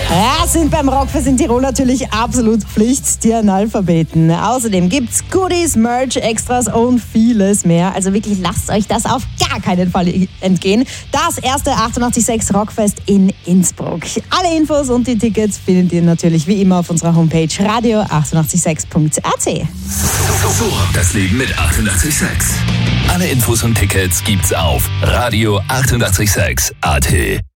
Ja, sind beim Rockfest in Tirol natürlich absolut Pflicht, die Analphabeten. Außerdem gibt's Goodies, Merch, Extras und vieles mehr. Also wirklich, lasst euch das auf gar keinen Fall entgehen. Das erste 88.6 Rockfest in Innsbruck. Alle Infos und die Tickets findet ihr natürlich wie immer auf unserer Homepage radio886.at. So, das Leben mit 88.6. Alle Infos und Tickets gibt's auf radio886.at.